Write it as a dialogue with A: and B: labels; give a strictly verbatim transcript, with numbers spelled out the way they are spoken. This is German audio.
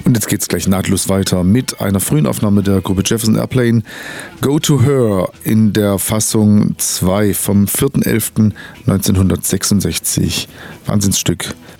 A: Und jetzt geht's gleich nahtlos weiter mit einer frühen Aufnahme der Gruppe Jefferson Airplane, Go to Her in der Fassung zwei vom vierter elfter neunzehnhundertsechsundsechzig. Wahnsinnsstück.